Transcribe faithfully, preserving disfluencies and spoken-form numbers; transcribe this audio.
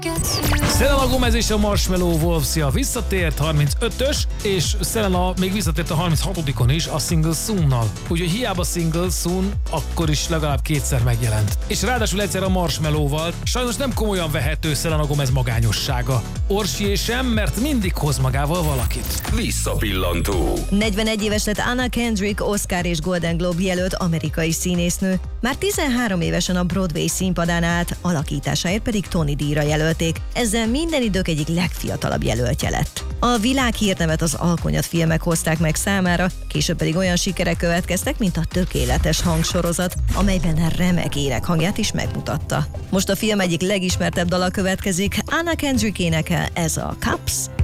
Selena Gomez és a Marshmello Wolves-ja visszatért harmincötös, és Selena még visszatért a harminchatodikon is a Single Soon-nal. Úgyhogy hiába Single Soon, akkor is legalább kétszer megjelent. És ráadásul egyszer a Marshmello-val. Sajnos nem komolyan vehető Selena Gomez magányossága. Orsié sem, mert mindig hoz magával valakit. Visszapillantó. negyvenegy éves lett Anna Kendrick, Oscar és Golden Globe jelölt amerikai színésznő. Már tizenhárom évesen a Broadway színpadán állt, alakításáért pedig Tony díjra jelölték. Ezzel minden idők egyik legfiatalabb jelöltje lett. A világhírnevet az Alkonyat filmek hozták meg számára, később pedig olyan sikerek következtek, mint a Tökéletes hangsorozat, amelyben remek énekhangját is megmutatta. Most a film egyik legismertebb dala következik, Anna Kendrick énekel, ez a Cups